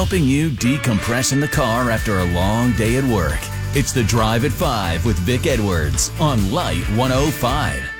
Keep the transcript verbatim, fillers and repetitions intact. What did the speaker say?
helping you decompress in the car after a long day at work. It's The Drive at five with Vic Edwards on Light one oh five.